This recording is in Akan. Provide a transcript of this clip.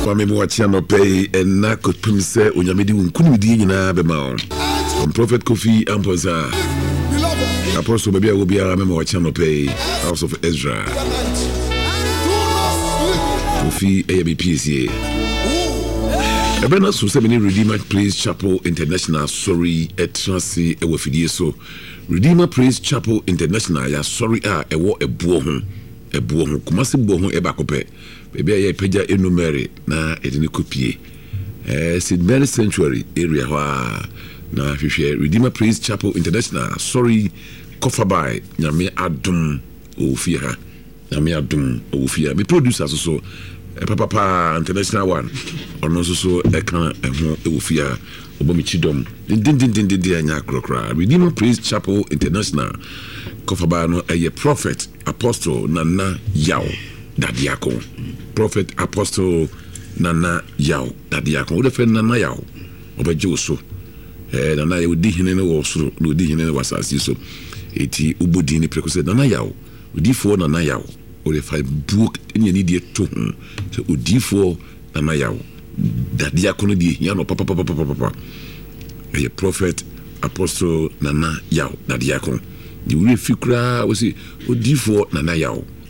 Kwame Mwachano pay and na could say Unyamidi Unkunudi in Abemao. From Prophet Kofi Ampoza. Apostle Baby will be a Mwachano pay, House of Ezra. Kofi ABPCA. Ebena Susemini Redeemer Praise Chapel International, sorry, et Transi Ewafidieso. Redeemer Praise Chapel International, ya sorry, ewo ebuohun. Ebuohun, kumasi buohun ebakope. Baby, I peja enumere na edini kopie. St. Mary Sanctuary area na hwehwe Redeemer Praise Chapel International. Sorry, Kofabai, nyame adum ofia. Nyame adum ofia. Me producer so Papa International one. Ono so eka eho ofia. Obomi chidom. Din anya krokra. Redeemer Praise Chapel International. Kofabai no eye prophet apostle Nana Yao Dadiako. Prophet Apostle Nana Yao Dadiako. Wo defend Nana Yao. Obejo so. Nana Yao di hine no wo so, no di hine no wasasi so. Eti ubodi ni prekose Nana Yao. Odi fo Nana Yao. O le fa book enye ni die to hu. So odi fo Nana Yao. Dadiako no di ya no papa. A prophet Apostle Nana Yao Dadiako. Di we fikra wo si odi fo Nana Yao.